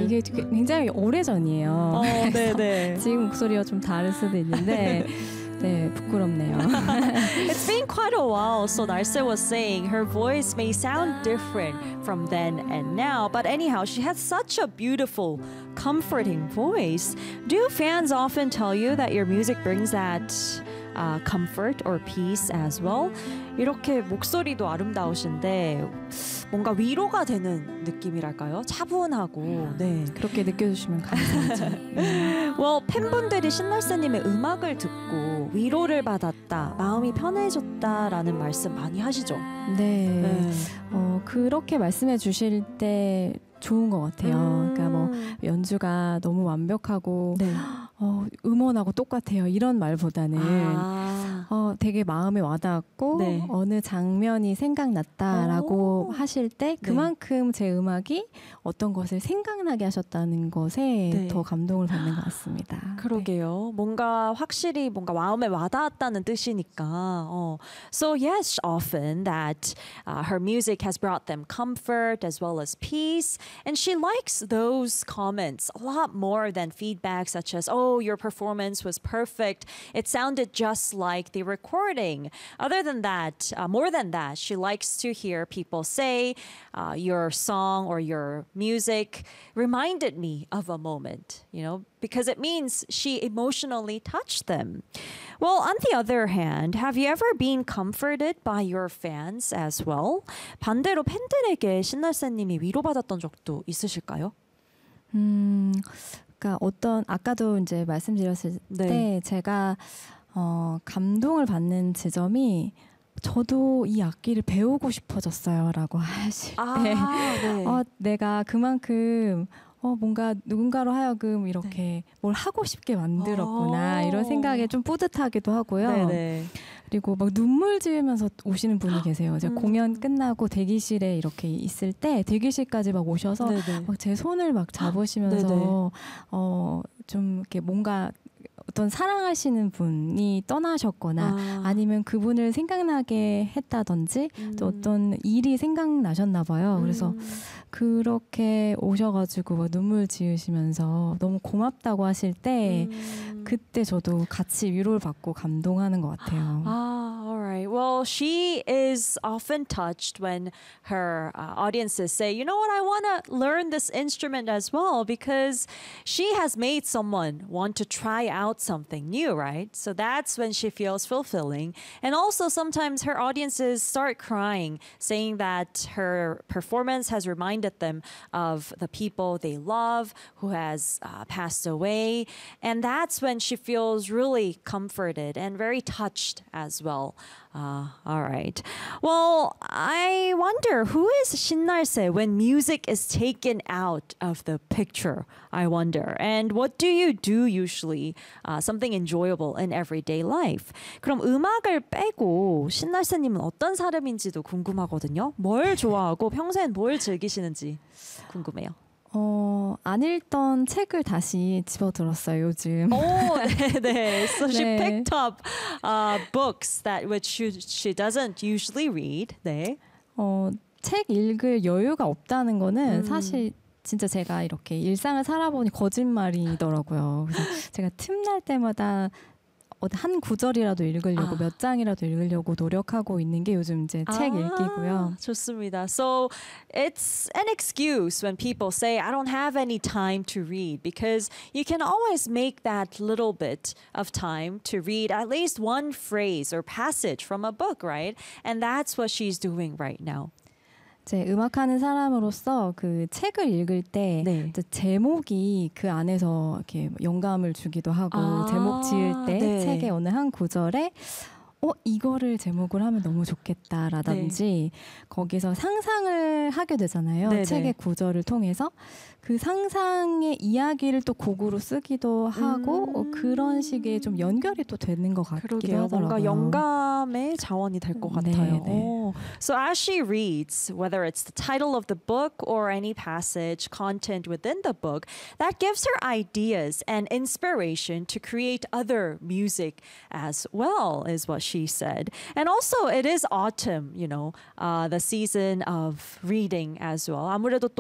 이게 굉장히 오래전이에요. 네네. 지금 목소리가 좀 다를 수도 있는데 네, 부끄럽네요. It's been quite a while, so Narse was saying her voice may sound different from then and now, but anyhow, she has such a beautiful, comforting voice. Do fans often tell you that your music brings that comfort or peace as well? 이렇게 목소리도 아름다우신데 뭔가 위로가 되는 느낌이랄까요? 차분하고 네. 그렇게 느껴주시면 감사하죠. Well, 팬분들이 신날새님의 음악을 듣고 위로를 받았다, 마음이 편해졌다라는 말씀 많이 하시죠? 네. 그렇게 말씀해 주실 때 좋은 것 같아요. 그러니까 뭐 연주가 너무 완벽하고 네. 음원하고 똑같아요. 이런 말보다는 되게 마음에 와닿았고 네. 어느 장면이 생각났다라고 하실 때 그만큼 제 음악이 어떤 것을 생각나게 하셨다는 것에 네. 더 감동을 받는 것 같습니다. 그러게요. 뭔가 확실히 뭔가 마음에 와닿았다는 뜻이니까. So yes, often that her music has brought them comfort as well as peace, and she likes those comments a lot more than feedback such as, "Oh, your performance was perfect. It sounded just like the recording." Other than that, more than that, she likes to hear people say, "Your song or your music reminded me of a moment," you know, because it means she emotionally touched them. Well, on the other hand, have you ever been comforted by your fans as well? 반대로 팬들에게 신날새님이 위로받았던 적도 있으실까요? 그러니까 아까도 이제 말씀드렸을 때 제가 감동을 받는 지점이 저도 이 악기를 배우고 싶어졌어요라고 하실 때 네. 내가 그만큼 뭔가 누군가로 하여금 이렇게 뭘 하고 싶게 만들었구나 이런 생각에 좀 뿌듯하기도 하고요. 네네. 그리고 막 눈물 지으면서 오시는 분이 계세요. 제가 공연 끝나고 대기실에 이렇게 있을 때 대기실까지 막 오셔서 막 제 손을 막 잡으시면서 좀 이렇게 뭔가 어떤 사랑하시는 분이 떠나셨거나 아니면 그분을 생각나게 했다든지 또 어떤 일이 생각나셨나 봐요. 그래서 그렇게 오셔가지고 막 눈물 지으시면서 너무 고맙다고 하실 때 그때 저도 같이 위로를 받고 감동하는 것 같아요. All right. Well, she is often touched when her audiences say, "You know what, I want to learn this instrument as well," because she has made someone want to try out something new, right? So that's when she feels fulfilling. And also sometimes her audiences start crying, saying that her performance has reminded them of the people they love who has passed away. And that's when she feels really comforted and very touched as well. All right. Well, I wonder, who is 신날새 when music is taken out of the picture? I wonder. And what do you do usually? Something enjoyable in everyday life. 그럼 음악을 빼고 신날새님은 어떤 사람인지도 궁금하거든요. 뭘 좋아하고 평소엔 뭘 즐기시는지 궁금해요. 안 읽던 책을 다시 집어들었어요, 요즘. 네네. So she 네. picked up books that which she doesn't usually read. 네. 책 읽을 여유가 없다는 거는 사실 진짜 제가 이렇게 일상을 살아보니 거짓말이더라고요. 그래서 제가 틈날 때마다 한 구절이라도 읽으려고 몇 장이라도 읽으려고 노력하고 있는 게 요즘 이제 책 읽기고요. 좋습니다. So it's an excuse when people say I don't have any time to read because you can always make that little bit of time to read at least one phrase or passage from a book, right? And that's what she's doing right now. 제 음악하는 사람으로서 그 책을 읽을 때 제목이 그 안에서 이렇게 영감을 주기도 하고 제목 지을 때 책의 어느 한 구절에 이거를 제목을 하면 너무 좋겠다라든지 거기서 상상을 하게 되잖아요. 책의 구절을 통해서 그 상상의 이야기를 또 곡으로 쓰기도 하고 그런 식의 좀 연결이 또 되는 것 같기도 하더라고요. 뭔가 영감의 자원이 될 것 같아요. So as she reads, whether it's the title of the book or any passage, content within the book, that gives her ideas and inspiration to create other music as well, is what she said. And also, it is autumn, you know, the season of reading as well. 아무래도 또